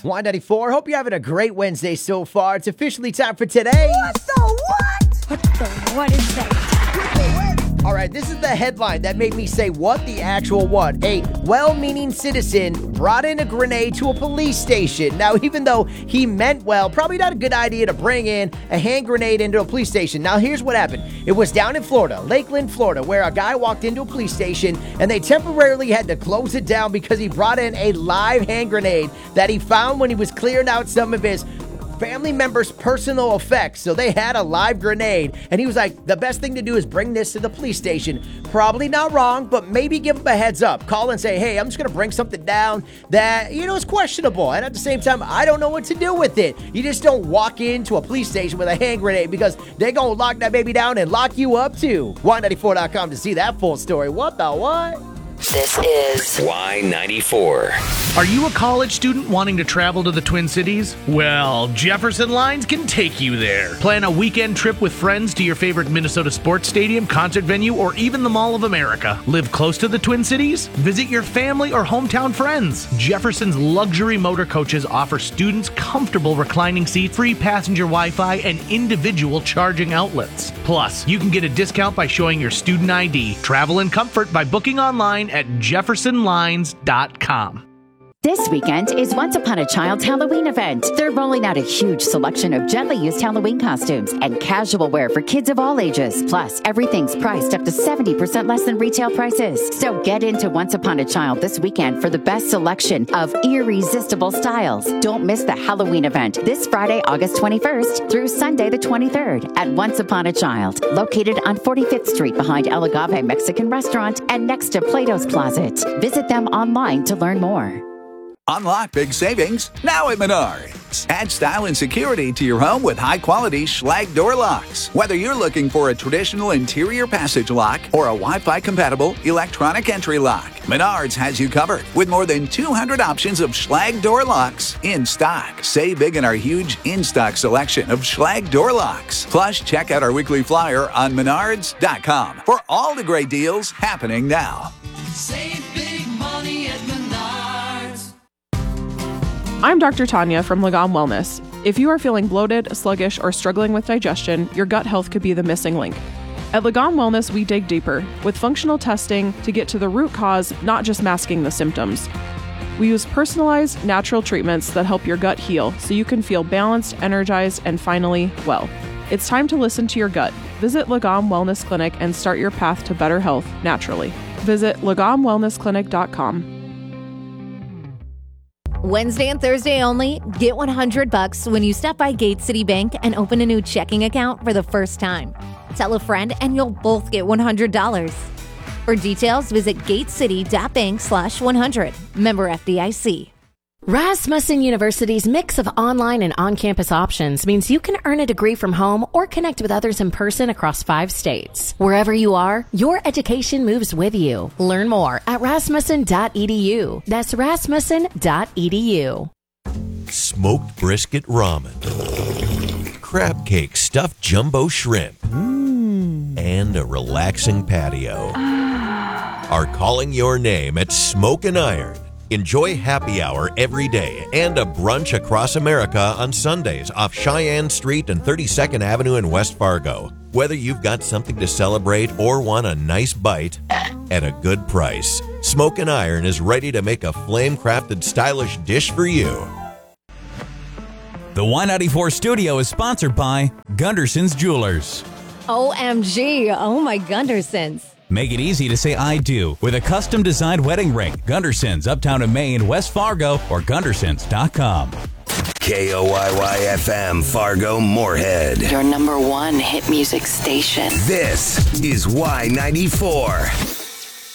Y94. Hope you're having a great Wednesday so far. It's officially time for today. What the what? What the what is that? All right, this is the headline that made me say, what the actual what? A well-meaning citizen brought in a grenade to a police station. Now, even though he meant well, probably not a good idea to bring in a hand grenade into a police station. Now, here's what happened. It was down in Florida, Lakeland, Florida, where a guy walked into a police station and they temporarily had to close it down because he brought in a live hand grenade that he found when he was clearing out some of his family members' personal effects. So they had a live grenade, and he was like, the best thing to do is bring this to the police station. Probably not wrong, but maybe give him a heads up. Call and say, hey, I'm just going to bring something down that, is questionable. And at the same time, I don't know what to do with it. You just don't walk into a police station with a hand grenade because they're going to lock that baby down and lock you up too. Y94.com to see that full story. What the what? This is Y94. Are you a college student wanting to travel to the Twin Cities? Well, Jefferson Lines can take you there. Plan a weekend trip with friends to your favorite Minnesota sports stadium, concert venue, or even the Mall of America. Live close to the Twin Cities? Visit your family or hometown friends. Jefferson's luxury motor coaches offer students comfortable reclining seats, free passenger Wi-Fi, and individual charging outlets. Plus, you can get a discount by showing your student ID. Travel in comfort by booking online at jeffersonlines.com. This weekend is Once Upon a Child's Halloween event. They're rolling out a huge selection of gently used Halloween costumes and casual wear for kids of all ages. Plus, everything's priced up to 70% less than retail prices. So get into Once Upon a Child this weekend for the best selection of irresistible styles. Don't miss the Halloween event this Friday, August 21st through Sunday the 23rd at Once Upon a Child, located on 45th Street behind El Agave Mexican Restaurant and next to Plato's Closet. Visit them online to learn more. Unlock big savings now at Menards. Add style and security to your home with high-quality Schlage door locks. Whether you're looking for a traditional interior passage lock or a Wi-Fi compatible electronic entry lock, Menards has you covered with more than 200 options of Schlage door locks in stock. Save big in our huge in-stock selection of Schlage door locks. Plus, check out our weekly flyer on Menards.com for all the great deals happening now. Save big money at Menards. I'm Dr. Tanya from Lagom Wellness. If you are feeling bloated, sluggish, or struggling with digestion, your gut health could be the missing link. At Lagom Wellness, we dig deeper with functional testing to get to the root cause, not just masking the symptoms. We use personalized, natural treatments that help your gut heal so you can feel balanced, energized, and finally, well. It's time to listen to your gut. Visit Lagom Wellness Clinic and start your path to better health naturally. Visit LagomWellnessClinic.com. Wednesday and Thursday only, get $100 when you stop by Gate City Bank and open a new checking account for the first time. Tell a friend and you'll both get $100. For details, visit gatecity.bank/100. Member FDIC. Rasmussen University's mix of online and on-campus options means you can earn a degree from home or connect with others in person across 5 states. Wherever you are, your education moves with you. Learn more at rasmussen.edu. That's rasmussen.edu. Smoked brisket ramen, crab cake stuffed jumbo shrimp, and a relaxing patio are calling your name at Smoke and Iron. Enjoy happy hour every day and a brunch across America on Sundays off Cheyenne Street and 32nd Avenue in West Fargo. Whether you've got something to celebrate or want a nice bite at a good price, Smoke and Iron is ready to make a flame-crafted stylish dish for you. The Y94 studio is sponsored by Gunderson's Jewelers. OMG, oh my Gundersons. Make it easy to say I do with a custom-designed wedding ring. Gunderson's, Uptown in Maine, West Fargo, or Gundersons.com. KOYY-FM, Fargo, Moorhead. Your #1 hit music station. This is Y94.